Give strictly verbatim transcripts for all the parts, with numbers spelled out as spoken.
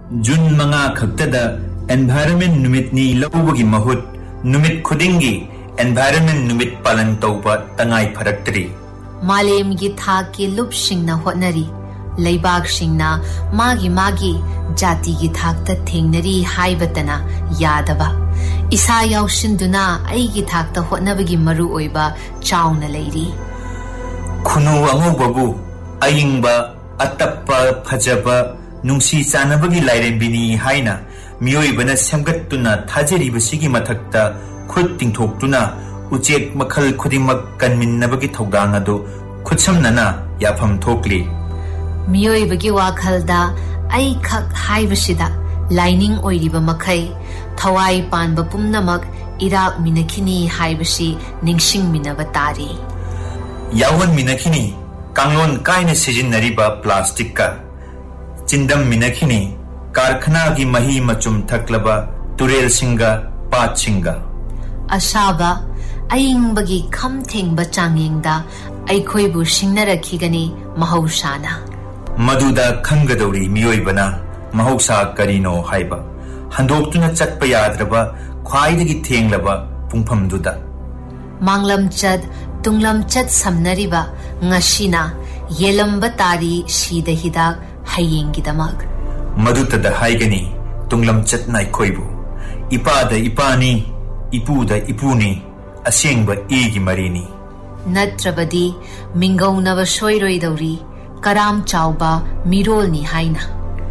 June manga khaktada environment numit ni lawbagi mahut numit khudingi environment numit palan tawba tangai pharaktri. Malem gi thak ki lup singna hotnari leibak singna magi magi jati gi thak ta thengnari haibatana yadaba isa yausinduna ai gi thak ta hotnabagi maru oiba chauna leiri. Khunu angobabu ayingba atappa phajaba nungsi chanabagi lairembini haina miyoibana semgattuna thajiribasigi mathakta khut tingthoktuna uchek makhal khudimak kanminnabagi thogdang adu khutsamnana yafam thokli. Miyoibagi wakhalda ai khak haibasida lining oiriba makhai thawai panba pumnamak irak minakhini haibasi ningsing minaba tari. Yawan minakhini kanglon kaina sijinnariba plastic ka chindam minakhini karkhana gi mahi machum thaklaba turel singa pat singa. Asaba ayingbagi kham thengba changyingda aikhoibu singnarakigani mahausana. Maduda khanggadori miyoibana mahausa karino haiba handoktuna chatpa yadraba khwaidagi thenglaba pungphamduda. Manglam chad tunglam chat samnariba ngashina yelamba tari sida hidak hayenggidamak. Madutada haigani tunglam chat nai khoibu ipada ipani ipuda ipuni asengba egi marini. Natrabadi mingaunaba soiroidauri karam chauba mirolni haina.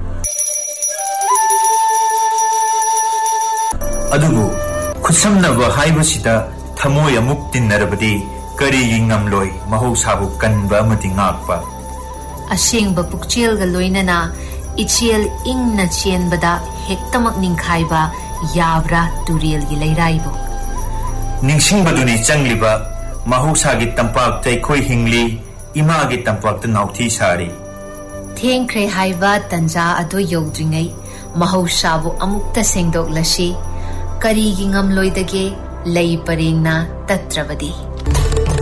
Adubu khutsamnaba haibasida thamoy amuk tinnarabadi kari ngamloi mahausabu kanba amati ngakpa. Asengba pukchelga loinana ichel ingna chenbada hektamak ningkhaiba yabra turel gi leiraibu. Ningsingbaduni changliba mahausa gi tampak tai khoi hingli ima gi tampak ta nauthi sari. Thengkre haiba tanja ado yodringai mahausa bu amukta sengdok lashi kari gi ngamloidage lei parengna tatrabadi.